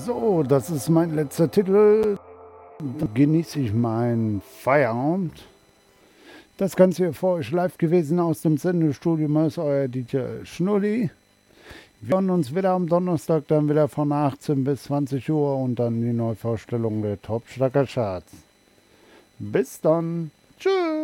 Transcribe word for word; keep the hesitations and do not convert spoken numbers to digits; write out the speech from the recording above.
So, das ist mein letzter Titel. Da genieße ich meinen Feierabend. Das Ganze hier vor euch live gewesen aus dem Sendestudio. Mal ist euer D J Schnulli. Wir hören uns wieder am Donnerstag, dann wieder von achtzehn bis zwanzig Uhr und dann die Neuvorstellung der Top Schlager Charts. Bis dann. Tschüss.